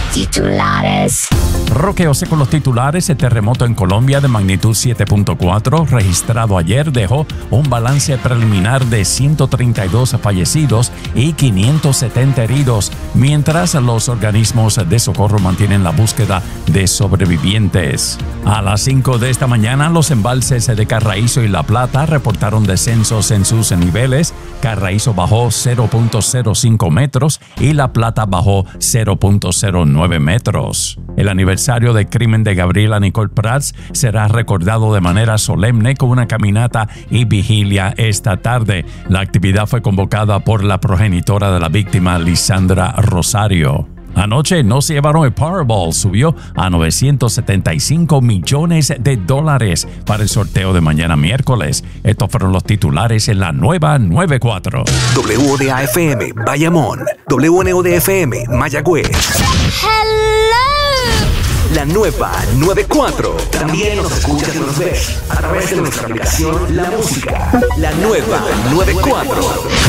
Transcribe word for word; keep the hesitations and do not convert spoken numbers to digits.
Titulares. Roqueose con los titulares. El terremoto en Colombia de magnitud siete punto cuatro registrado ayer dejó un balance preliminar de ciento treinta y dos fallecidos y quinientos setenta heridos, mientras los organismos de socorro mantienen la búsqueda de sobrevivientes. A las cinco de esta mañana, los embalses de Carraízo y La Plata reportaron descensos en sus niveles. Carraízo bajó cero punto cero cinco metros y La Plata bajó cero punto cero nueve metros. El aniversario del crimen de Gabriela Nicole Prats será recordado de manera solemne con una caminata y vigilia esta tarde. La actividad fue convocada por la progenitora de la víctima, Lisandra Rosario. Anoche no se llevaron el Powerball, subió a novecientos setenta y cinco millones de dólares para el sorteo de mañana miércoles. Estos fueron los titulares en la nueva noventa y cuatro. W O D A F M, Bayamón. W N O D F M, Mayagüez. Hello. La nueva noventa y cuatro. También nos escuchas y nos ves a través de nuestra aplicación La Música. La nueva noventa y cuatro.